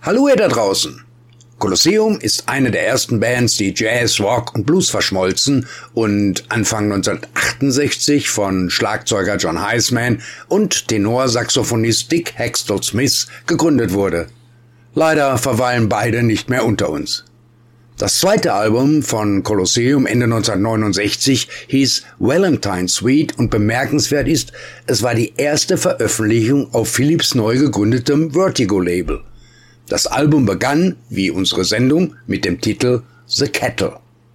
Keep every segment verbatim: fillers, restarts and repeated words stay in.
Hallo ihr da draußen! Colosseum ist eine der ersten Bands, die Jazz, Rock und Blues verschmolzen und Anfang neunzehnhundertachtundsechzig von Schlagzeuger John Heisman und Tenorsaxophonist Dick Hextall Smith gegründet wurde. Leider verweilen beide nicht mehr unter uns. Das zweite Album von Colosseum Ende neunzehnhundertneunundsechzig hieß Valentine Suite und bemerkenswert ist, es war die erste Veröffentlichung auf Philips neu gegründetem Vertigo-Label. Das Album begann, wie unsere Sendung, mit dem Titel The Kettle.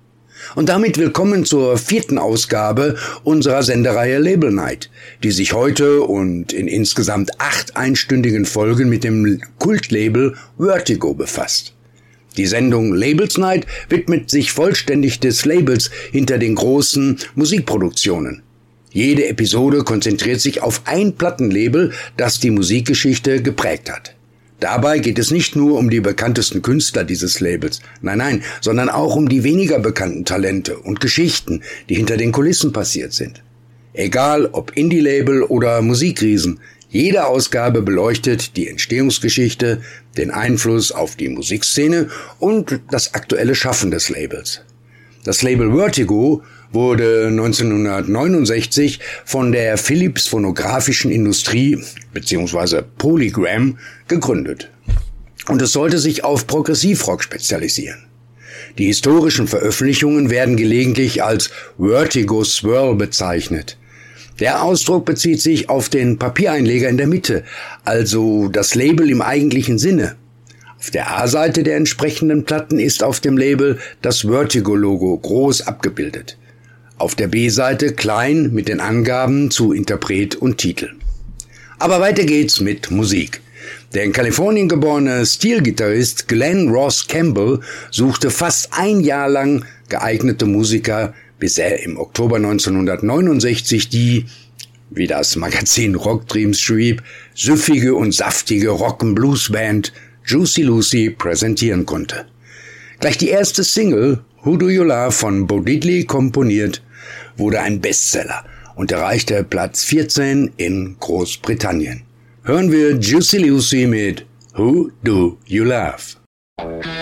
Und damit willkommen zur vierten Ausgabe unserer Sendereihe Label Night, die sich heute und in insgesamt acht einstündigen Folgen mit dem Kultlabel Vertigo befasst. Die Sendung Labels Night widmet sich vollständig des Labels hinter den großen Musikproduktionen. Jede Episode konzentriert sich auf ein Plattenlabel, das die Musikgeschichte geprägt hat. Dabei geht es nicht nur um die bekanntesten Künstler dieses Labels, nein, nein, sondern auch um die weniger bekannten Talente und Geschichten, die hinter den Kulissen passiert sind. Egal ob Indie-Label oder Musikriesen, jede Ausgabe beleuchtet die Entstehungsgeschichte, den Einfluss auf die Musikszene und das aktuelle Schaffen des Labels. Das Label Vertigo wurde neunzehnhundertneunundsechzig von der Philips Phonographischen Industrie bzw. Polygram gegründet. Und es sollte sich auf Progressivrock spezialisieren. Die historischen Veröffentlichungen werden gelegentlich als Vertigo Swirl bezeichnet. Der Ausdruck bezieht sich auf den Papiereinleger in der Mitte, also das Label im eigentlichen Sinne. Auf der A-Seite der entsprechenden Platten ist auf dem Label das Vertigo-Logo groß abgebildet. Auf der B-Seite klein mit den Angaben zu Interpret und Titel. Aber weiter geht's mit Musik. Der in Kalifornien geborene Steel-Gitarrist Glenn Ross Campbell suchte fast ein Jahr lang geeignete Musiker, bis er im Oktober neunzehnhundertneunundsechzig die, wie das Magazin Rock Dreams schrieb, süffige und saftige Rock'n'Blues-Band Juicy Lucy präsentieren konnte. Gleich die erste Single, Who Do You Love, von Bo Diddley komponiert, wurde ein Bestseller und erreichte Platz vierzehn in Großbritannien. Hören wir Juicy Lucy mit Who Do You Love?